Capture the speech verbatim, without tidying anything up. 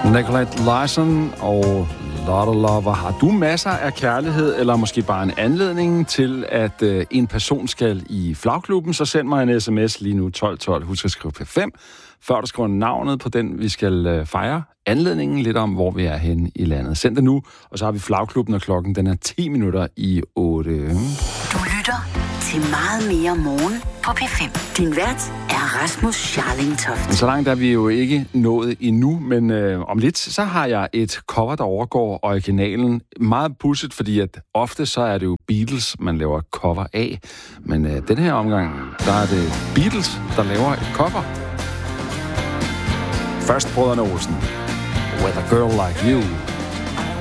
Nicolette Larson og Lotte Lover. Har du masser af kærlighed, eller måske bare en anledning til, at øh, en person skal i flagklubben, så send mig en sms lige nu tolv tolv. Husk at skrive P fem, før du skriver navnet på den, vi skal øh, fejre. Anledningen lidt om, hvor vi er henne i landet. Send det nu, og så har vi flagklubben, og klokken den er ti minutter i otte. Du lytter til Meget mere morgen på P fem. Din vært er Rasmus Scharling Toft. Så langt er vi jo ikke nået endnu, men øh, om lidt, så har jeg et cover, der overgår originalen. Meget pudset, fordi at ofte så er det jo Beatles, man laver et cover af. Men øh, den her omgang, der er det Beatles, der laver et cover. Først Brødrene Olsen. With a Girl Like You.